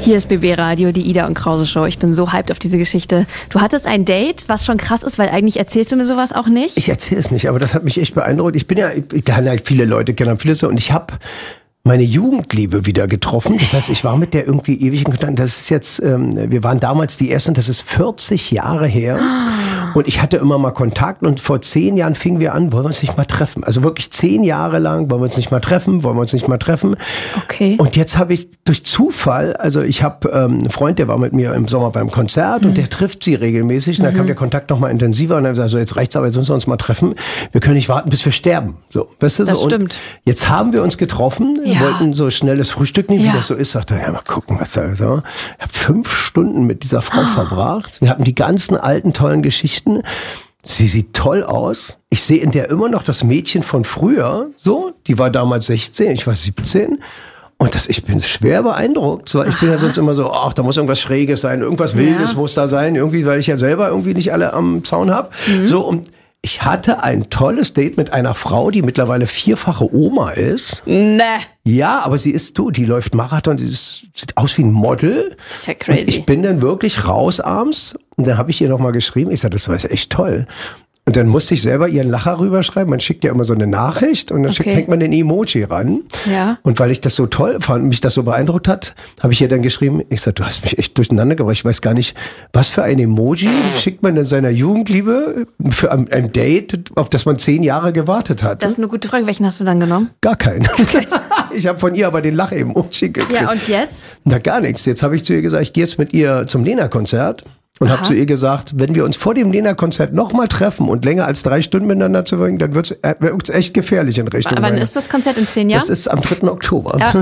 Hier ist BB Radio, die Ida und Krause Show. Ich bin so hyped auf diese Geschichte. Du hattest ein Date, was schon krass ist, weil eigentlich erzählst du mir sowas auch nicht. Ich erzähle es nicht, aber das hat mich echt beeindruckt. Ich lerne halt viele Leute kennen, viele so, und ich habe meine Jugendliebe wieder getroffen. Das heißt, ich war mit der irgendwie ewig in Kontakt. Das ist jetzt, wir waren damals die Ersten, das ist 40 Jahre her. Und ich hatte immer mal Kontakt und vor 10 Jahren fingen wir an, wollen wir uns nicht mal treffen? Also wirklich 10 Jahre lang, wollen wir uns nicht mal treffen? Okay. Und jetzt habe ich durch Zufall, also ich habe einen Freund, der war mit mir im Sommer beim Konzert und der trifft sie regelmäßig. Und dann kam der Kontakt noch mal intensiver und dann gesagt, so jetzt reicht's aber, jetzt müssen wir uns mal treffen. Wir können nicht warten, bis wir sterben. So, weißt du, das so. stimmt. Und jetzt haben wir uns getroffen, wollten so schnelles Frühstück nehmen, wie das so ist. Sagte, ja, mal gucken, was da ist. Ich habe 5 Stunden mit dieser Frau verbracht. Wir hatten die ganzen alten, tollen Geschichten. Sie sieht toll aus. Ich sehe in der immer noch das Mädchen von früher. So, die war damals 16, ich war 17. Und ich bin schwer beeindruckt. So, ich bin ja sonst immer so, ach, da muss irgendwas Schräges sein, irgendwas Wildes muss da sein. Irgendwie, weil ich ja selber irgendwie nicht alle am Zaun habe. So, und ich hatte ein tolles Date mit einer Frau, die mittlerweile 4-fache Oma ist. Ne. Ja, aber die läuft Marathon, sieht aus wie ein Model. Das ist ja crazy. Und ich bin dann wirklich raus abends und dann habe ich ihr nochmal geschrieben. Ich sagte, das war echt toll. Und dann musste ich selber ihren Lacher rüberschreiben. Man schickt ja immer so eine Nachricht und dann hängt man den Emoji ran. Ja. Und weil ich das so toll fand, mich das so beeindruckt hat, habe ich ihr dann geschrieben, ich sagte, du hast mich echt durcheinander gebracht. Ich weiß gar nicht, was für ein Emoji schickt man denn seiner Jugendliebe für ein Date, auf das man 10 Jahre gewartet hat. Das ist eine gute Frage. Welchen hast du dann genommen? Gar keinen. Okay. Ich habe von ihr aber den Lach-Emoji gekriegt. Ja, und jetzt? Na, gar nichts. Jetzt habe ich zu ihr gesagt, ich gehe jetzt mit ihr zum Lena-Konzert. Und habe zu ihr gesagt, wenn wir uns vor dem Lena-Konzert nochmal treffen und länger als 3 Stunden miteinander zu verbringen, dann wird's echt gefährlich in Richtung. Wann ist das Konzert, in 10 Jahren? Das ist am 3. Oktober. Ja.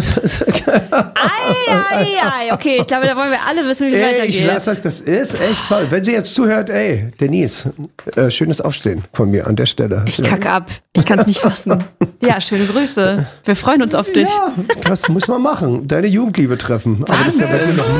Okay, ich glaube, da wollen wir alle wissen, wie es weitergeht. Ich lasse euch, das ist echt toll. Wenn sie jetzt zuhört, Denise, schönes Aufstehen von mir an der Stelle. Ich kacke ab. Ich kann es nicht fassen. Ja, schöne Grüße. Wir freuen uns auf dich. Ja, das muss man machen. Deine Jugendliebe treffen. Aber das ist ja bei dir noch nicht.